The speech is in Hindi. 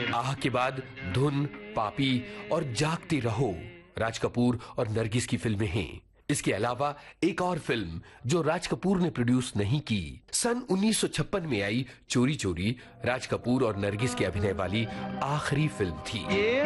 आह के बाद धुन, पापी और जागते रहो राज कपूर और नरगिस की फिल्में हैं। इसके अलावा एक और फिल्म जो राज कपूर ने प्रोड्यूस नहीं की, सन 1956 में आई चोरी चोरी, राज कपूर और नरगिस के अभिनय वाली आखिरी फिल्म थी।